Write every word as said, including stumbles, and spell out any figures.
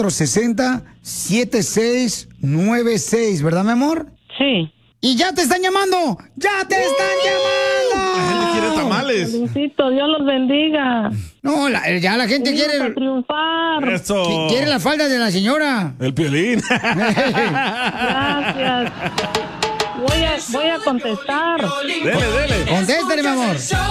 cuatro seis cero, siete seis nueve seis, ¿verdad, mi amor? Sí. ¡Y ya te están llamando! ¡Ya te están llamando! La gente quiere tamales. Felicito, Dios los bendiga. No, la- ya la gente Venimos quiere... a triunfar. Eso. qui- Quiere la falda de la señora. El Piolín. Gracias. Voy a, voy a contestar. Dele, dele. Contéstale, mi amor.